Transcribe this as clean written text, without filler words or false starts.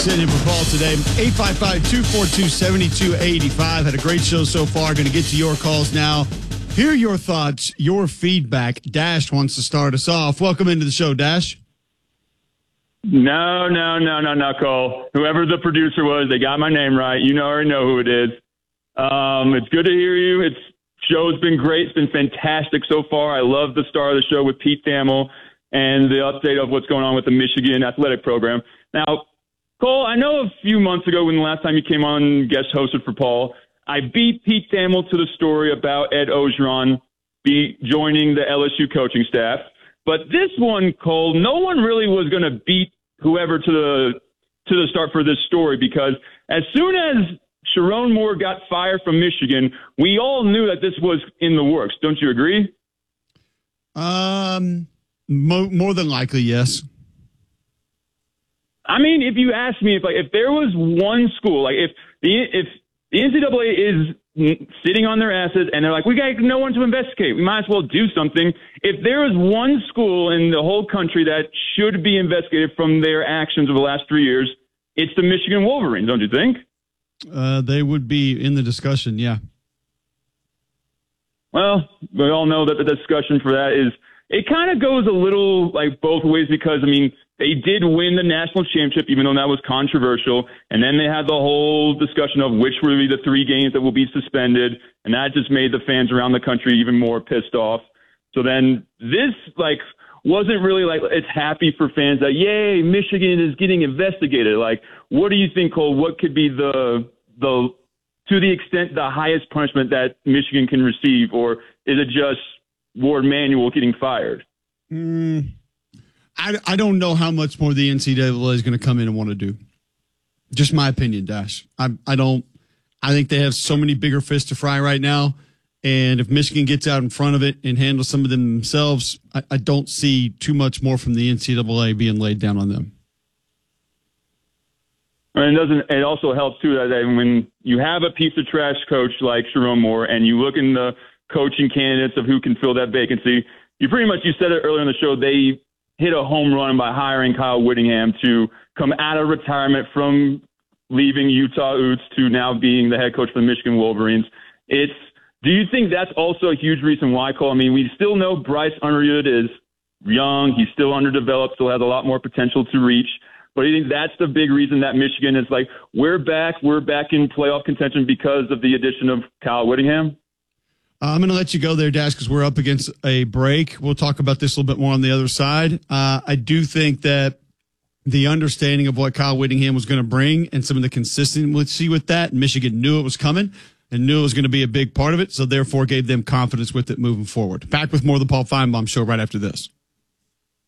sitting in for Paul today. 855-242-7285. Had a great show so far. Going to get to your calls now. Hear your thoughts, your feedback. Dash wants to start us off. Welcome into the show, Dash. No, Cole. Whoever the producer was, they got my name right. You already know who it is. It's good to hear you. Show's been great. It's been fantastic so far. I love the star of the show with Pete Thamel and the update of what's going on with the Michigan athletic program. Now, Cole, I know a few months ago when the last time you came on guest hosted for Paul, I beat Pete Thamel to the story about Ed Orgeron joining the LSU coaching staff. But this one, Cole, no one really was going to beat whoever to the start for this story, because as soon as Sharon Moore got fired from Michigan, we all knew that this was in the works. Don't you agree? More than likely, yes. I mean, if you ask me, if there was one school, like if the NCAA is sitting on their asses and they're like, we got no one to investigate, we might as well do something. If there was one school in the whole country that should be investigated from their actions over the last 3 years, it's the Michigan Wolverines, don't you think? They would be in the discussion, yeah. Well, we all know that the discussion for that is, it kind of goes a little like both ways, because, I mean, they did win the national championship, even though that was controversial. And then they had the whole discussion of which will be the 3 games that will be suspended. And that just made the fans around the country even more pissed off. So then this, wasn't really it's happy for fans that, yay, Michigan is getting investigated. What do you think, Cole? What could be to the extent, the highest punishment that Michigan can receive? Or is it just Ward Manuel getting fired? I don't know how much more the NCAA is going to come in and want to do. Just my opinion, Dash. I think they have so many bigger fish to fry right now. And if Michigan gets out in front of it and handles some of them themselves, I don't see too much more from the NCAA being laid down on them. And it also helps, too, that when you have a piece of trash coach like Sharon Moore and you look in the coaching candidates of who can fill that vacancy, you said it earlier in the show, they hit a home run by hiring Kyle Whittingham to come out of retirement from leaving Utah Utes to now being the head coach for the Michigan Wolverines. Do you think that's also a huge reason why, Cole? I mean, we still know Bryce Underwood is young. He's still underdeveloped, still has a lot more potential to reach. But do you think that's the big reason that Michigan is we're back in playoff contention because of the addition of Kyle Whittingham? I'm going to let you go there, Dash, because we're up against a break. We'll talk about this a little bit more on the other side. I do think that the understanding of what Kyle Whittingham was going to bring and some of the consistency with that, Michigan knew it was coming and knew it was going to be a big part of it, so therefore gave them confidence with it moving forward. Back with more of the Paul Feinbaum Show right after this.